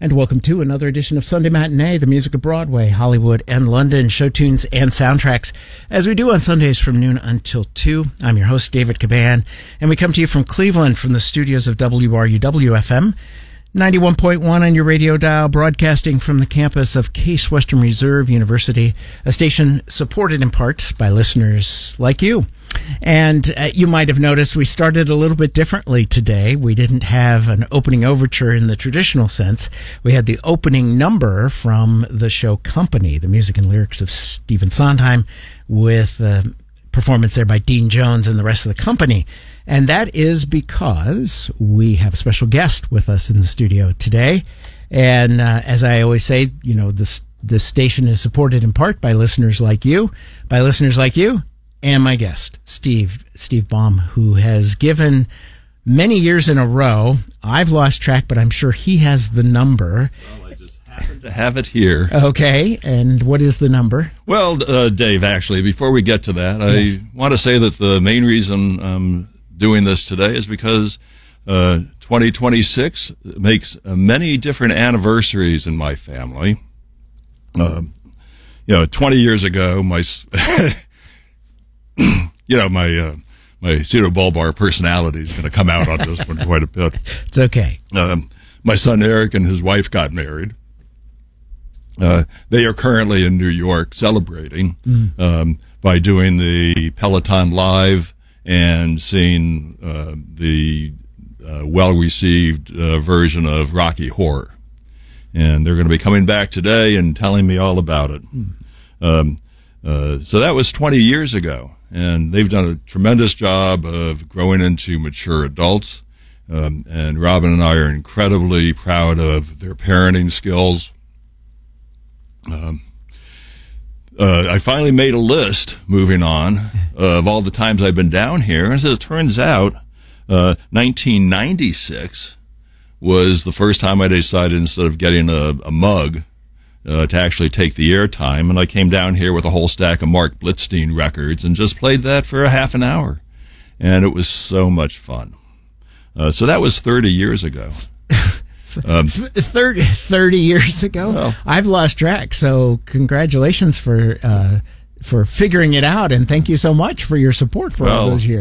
And welcome to another edition of Sunday Matinee, the music of Broadway, Hollywood, and London, show tunes and soundtracks, as we do on Sundays from noon until 2. I'm your host, David Caban, and we come to you from Cleveland, from the studios of WRUW-FM, 91.1 on your radio dial, broadcasting from the campus of Case Western Reserve University, a station supported in part by listeners like you. And you might have noticed we started a little bit differently today. We didn't have an opening overture in the traditional sense. We had the opening number from the show Company, the music and lyrics of Stephen Sondheim, with performance there by Dean Jones and the rest of the company. And that is because we have a special guest with us in the studio today. And as I always say, you know, this station is supported in part by listeners like you, and my guest, Steve Baum, who has given many years in a row. I've lost track, but I'm sure he has the number. Well, I just happen to have it here. Okay, and what is the number? Well, Dave, actually, before we get to that, Yes. I want to say that the main reason I'm doing this today is because 2026 makes many different anniversaries in my family. 20 years ago, my pseudobulbar personality is going to come out on this one quite a bit. It's okay. My son Eric and his wife got married. They are currently in New York celebrating by doing the Peloton Live and seeing the well-received version of Rocky Horror. And they're going to be coming back today and telling me all about it. So that was 20 years ago. And they've done a tremendous job of growing into mature adults. And Robin and I are incredibly proud of their parenting skills. I finally made a list, moving on, of all the times I've been down here. As it turns out, 1996 was the first time I decided, instead of getting a mug, to actually take the airtime, and I came down here with a whole stack of Mark Blitzstein records and just played that for a half an hour, and it was so much fun. So that was 30 years ago. 30 years ago? Well, I've lost track, so congratulations for figuring it out, and thank you so much for your support for all those years.